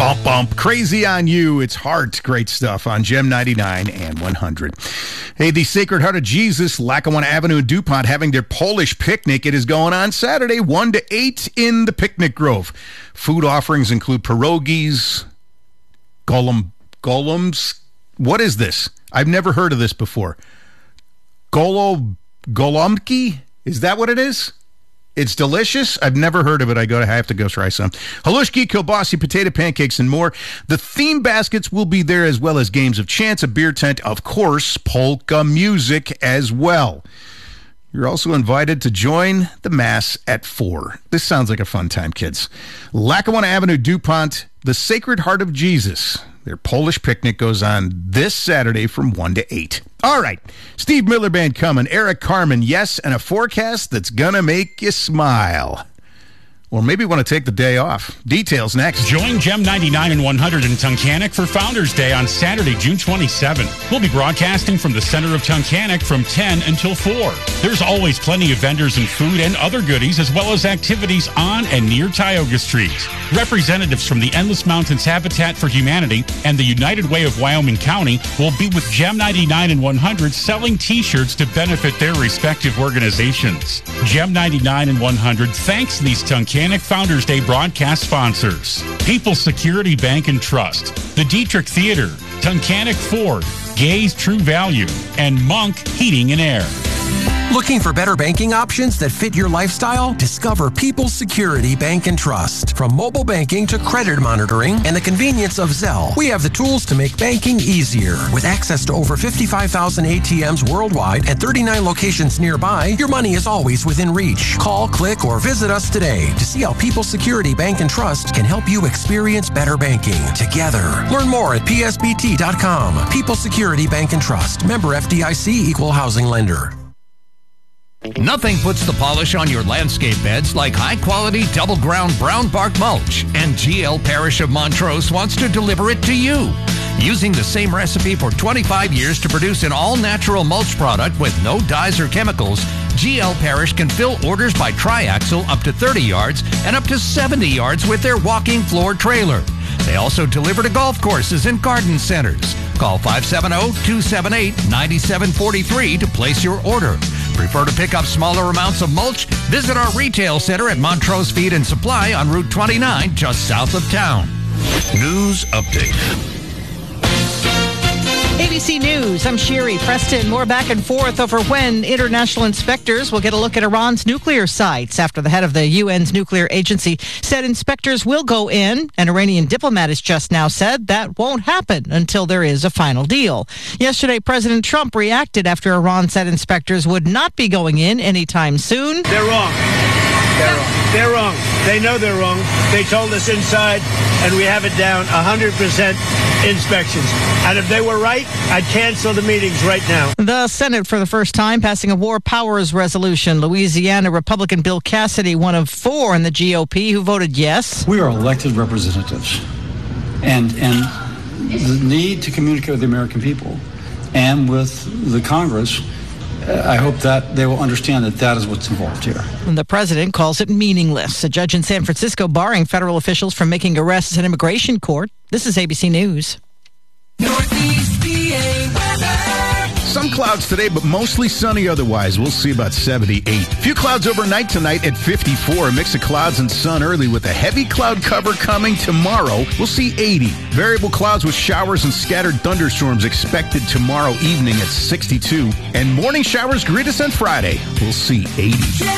Bump, bump. Crazy on You. It's Heart. Great stuff on Gem 99 and 100. Hey, the Sacred Heart of Jesus, Lackawanna Avenue in DuPont, having their Polish picnic. It is going on Saturday, 1 to 8 in the Picnic Grove. Food offerings include pierogies, golems. What is this? I've never heard of this before. Golomki? Is that what it is? It's delicious. I've never heard of it. I have to go try some. Halushki, kielbasi, potato pancakes, and more. The theme baskets will be there, as well as games of chance, a beer tent, of course, polka music as well. You're also invited to join the Mass at 4. This sounds like a fun time, kids. Lackawanna Avenue, DuPont, the Sacred Heart of Jesus. Their Polish picnic goes on this Saturday from 1 to 8. All right, Steve Miller Band coming, Eric Carmen, yes, and a forecast that's going to make you smile. Or maybe want to take the day off. Details next. Join Gem 99 and 100 in Tunkhannock for Founders Day on Saturday, June 27. We'll be broadcasting from the center of Tunkhannock from 10 until 4. There's always plenty of vendors and food and other goodies, as well as activities on and near Tioga Street. Representatives from the Endless Mountains Habitat for Humanity and the United Way of Wyoming County will be with Gem 99 and 100 selling T-shirts to benefit their respective organizations. Gem 99 and 100 thanks these Tunkhannock Founders Day broadcast sponsors: People's Security Bank and Trust, the Dietrich Theater, Tunkhannock Ford, Gay's True Value, and Monk Heating and Air. Looking for better banking options that fit your lifestyle? Discover People's Security Bank and Trust. From mobile banking to credit monitoring and the convenience of Zelle, we have the tools to make banking easier. With access to over 55,000 ATMs worldwide and 39 locations nearby, your money is always within reach. Call, click, or visit us today to see how People's Security Bank and Trust can help you experience better banking together. Learn more at psbt.com. People's Security Bank and Trust. Member FDIC, Equal Housing Lender. Nothing puts the polish on your landscape beds like high-quality double-ground brown bark mulch, and GL Parish of Montrose wants to deliver it to you. Using the same recipe for 25 years to produce an all-natural mulch product with no dyes or chemicals, GL Parish can fill orders by triaxle up to 30 yards and up to 70 yards with their walking floor trailer. They also deliver to golf courses and garden centers. Call 570-278-9743 to place your order. Prefer to pick up smaller amounts of mulch? Visit our retail center at Montrose Feed and Supply on Route 29, just south of town. News update. ABC News, I'm Sherry Preston. More back and forth over when international inspectors will get a look at Iran's nuclear sites after the head of the UN's nuclear agency said inspectors will go in. An Iranian diplomat has just now said that won't happen until there is a final deal. Yesterday, President Trump reacted after Iran said inspectors would not be going in anytime soon. They're wrong. They're wrong. They know they're wrong. They told us inside, and we have it down 100% inspections. And if they were right, I'd cancel the meetings right now. The Senate, for the first time, passing a war powers resolution. Louisiana Republican Bill Cassidy, one of 4 in the GOP who voted yes. We are elected representatives, and the need to communicate with the American people and with the Congress, I hope that they will understand that that is what's involved here. And the president calls it meaningless. A judge in San Francisco barring federal officials from making arrests in immigration court. This is ABC News. Northeast PA weather. Some clouds today, but mostly sunny otherwise. We'll see about 78. Few clouds overnight tonight at 54. A mix of clouds and sun early with a heavy cloud cover coming tomorrow. We'll see 80. Variable clouds with showers and scattered thunderstorms expected tomorrow evening at 62. And morning showers greet us on Friday. We'll see 80.